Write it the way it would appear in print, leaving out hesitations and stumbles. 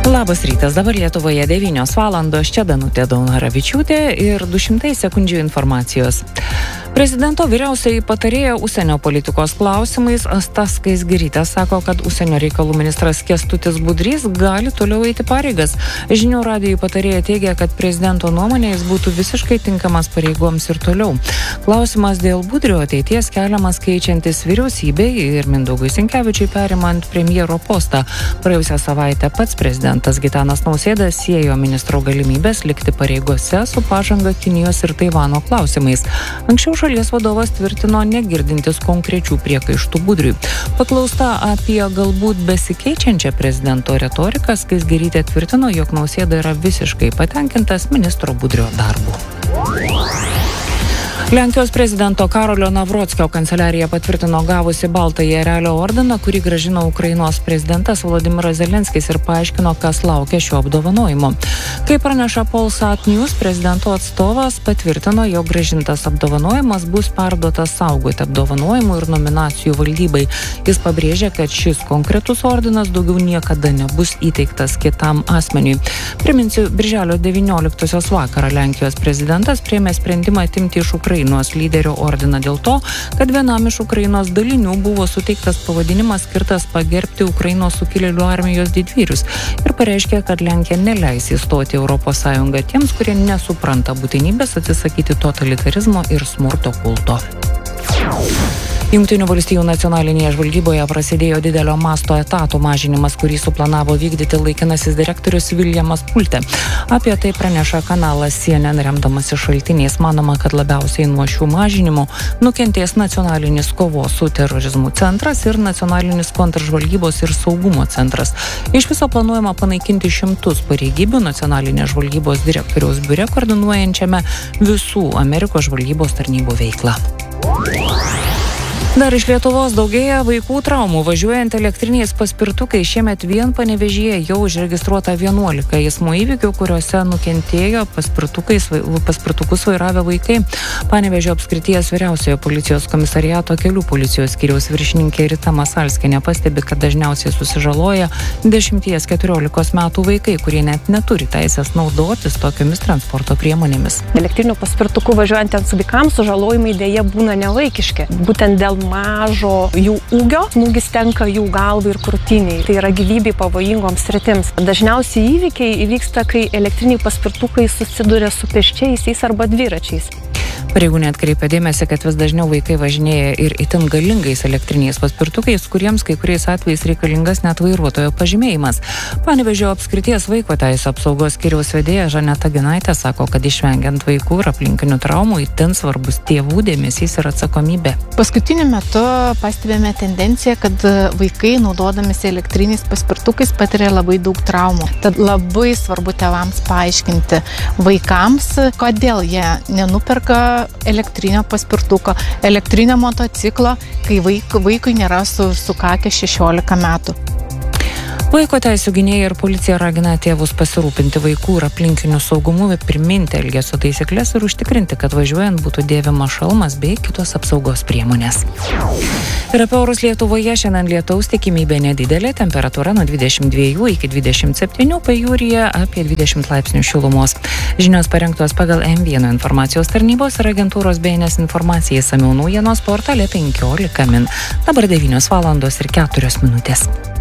Labas rytas, dabar Lietuvoje 9 valandos, čia Danutė Daunoravičiūtė ir 200 sekundžių informacijos. Prezidento vyriausioji patarėja užsienio politikos klausimais Asta Skaisgirytė sako, kad užsienio reikalų ministras Kęstutis Budrys gali toliau eiti pareigas. Žinių radijui patarėja teigia, kad prezidento nuomonė jis būtų visiškai tinkamas pareigoms ir toliau. Klausimas dėl Budrio ateities keliamas keičiantis vyriausybei ir Mindaugui Sinkevičiui perimant premjero postą. Praėjusią savaitę pats prezidentas Gitanas Nausėda siejo ministro galimybės likti pareigose su pažanga Kinijos ir Taivano klausimais. Anksčiau šalies vadovas tvirtino negirdintis konkrečių priekaištų Budriui. Paklausta apie galbūt besikeičiančią prezidento retoriką, Skaisgirytė tvirtino, jog Nausėda yra visiškai patenkintas ministro Budrio darbu. Lenkijos prezidento Karolio Navrockio kanceliarija patvirtino gavusi Baltąjį Erelio ordiną, kurį grąžino Ukrainos prezidentas Volodymyras Zelenskis ir paaiškino, kas laukia šio apdovanojimo. Kaip praneša Polsat News, prezidento atstovas patvirtino, jog grąžintas apdovanojimas bus perduotas saugoti apdovanojimų ir nominacijų valdybai. Jis pabrėžė, kad šis konkretus ordinas daugiau niekada nebus įteiktas kitam asmeniui. Priminsiu, birželio 19 vakarą Lenkijos prezidentas priėmė sprendimą atimti iš Ukrainos lyderio ordiną dėl to, kad vienam iš Ukrainos dalinių buvo suteiktas pavadinimas skirtas pagerbti Ukrainos sukilėlių armijos didvyrius ir pareiškė, kad Lenkija neleis įstoti Europos Sąjungą tiems, kurie nesupranta būtinybės atsisakyti totalitarizmo ir smurto kulto. Jungtinių valstijų nacionalinėje žvalgyboje prasidėjo didelio masto etatų mažinimas, kurį suplanavo vykdyti laikinasis direktorius Viljamas Pulte. Apie tai praneša kanalas CNN remdamasi šaltiniais. Manoma, kad labiausiai nuo šių mažinimų nukentės nacionalinis kovos su terorizmu centras ir nacionalinis kontržvalgybos ir saugumo centras. Iš viso planuojama panaikinti 100 pareigybių nacionalinės žvalgybos direktoriaus biure koordinuojančiame visų Amerikos žvalgybos tarnybų veiklą. Dar iš Lietuvos daugėja vaikų traumų. Važiuojant elektriniais paspirtukais šiemet vien Panevėžyje jau užregistruota 11 eismo įvykių, kuriuose nukentėjo paspirtukus vairavę vaikai. Panevėžio apskrities vyriausiojo policijos komisariato kelių policijos skyriaus viršininkė Rita Masalskienė pastebi, kad dažniausiai susižaloja 10-14 metų vaikai, kurie net neturi teisės naudotis tokiomis transporto priemonėmis. Elektrinių paspirtukų važiuojantiems vaikams sužalojimai dėja būna nevaikiški. Būtent dėl mažo jų ūgio smūgis tenka jų galvai ir krūtiniai. Tai yra gyvybei pavojingoms sritims. Dažniausiai įvykiai įvyksta, kai elektriniai paspirtukai susiduria su pėsčiaisiais arba dviračiais. Pareigūnė atkreipia dėmesį, kad vis dažniau vaikai važinėja ir itin galingais elektriniais paspirtukais, kuriems kai kuriais atvejais reikalingas net vairuotojo pažymėjimas. Panevėžio apskrities vaiko teisių apsaugos skyriaus vedėja Žaneta Ginaitė sako, kad išvengiant vaikų ir aplinkinių traumų itin svarbus tėvų dėmesys ir atsakomybė. Paskutiniu metu pastebėjome tendenciją, kad vaikai naudodamisi elektriniais paspirtukais patiria labai daug traumų. Tad labai svarbu tėvams paaiškinti vaikams, kodėl jie nenuperka elektrinio paspirtuko, elektrinio motociklo, kai vaikui nėra sukakę 16 metų. Vaiko teisių gynėjai ir policija ragina tėvus pasirūpinti vaikų ir aplinkinių saugumu, priminti elgesio taisyklės ir užtikrinti, kad važiuojant būtų dėvimas šalmas bei kitos apsaugos priemonės. Ir apie orus Lietuvoje šiandien lietaus tikimybė nedidelė, temperatūra nuo 22 iki 27, pajūryje apie 20 laipsnių šilumos. Žinios parengtos pagal M1 informacijos tarnybos ir agentūros BNS informacijai išsamiau naujienos portale 15 min. Dabar 9 valandos ir 4 minutės.